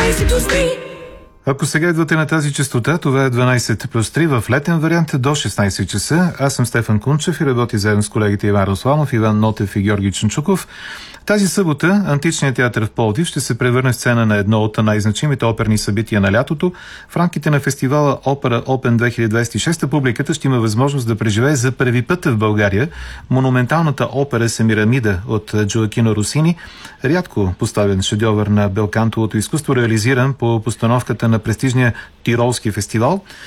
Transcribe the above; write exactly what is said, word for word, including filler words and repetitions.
дванайсет плюс три. Ако сега идвате на тази честота, това е дванайсет плюс три в летен вариант до шестнайсет часа. Аз съм Стефан Кунчев и работя заедно с колегите Иван Русланов, Иван Нотев и Георги Чунчуков. Тази събота Античният театър в Пловдив ще се превърне в сцена на едно от най-значимите оперни събития на лятото. В рамките на фестивала Опера Open две хиляди двадесет и шеста публиката ще има възможност да преживее за първи път в България монументалната опера Семирамида от Джоакино Росини, рядко поставен шедьовър на белкантовото изкуство, реализиран по постановката на престижния Тиролски фестивал.